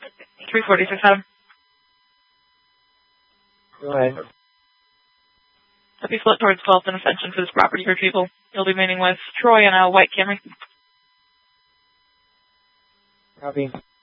346 Adam. Go ahead. If you flip towards 12th and Ascension for this property retrieval, you'll be meeting with Troy and a white Camry. Copy.